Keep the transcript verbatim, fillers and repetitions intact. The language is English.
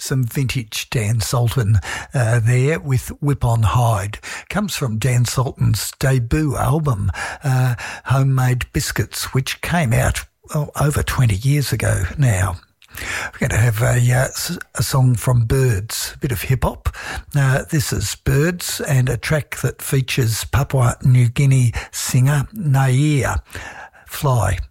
some vintage Dan Sultan uh, there with Whip on Hide. Comes from Dan Sultan's debut album, uh, Homemade Biscuits, which came out oh, over twenty years ago now. We're going to have a, uh, a song from Birds, a bit of hip-hop. Uh, this is Birds and a track that features Papua New Guinea singer Nair. Fly.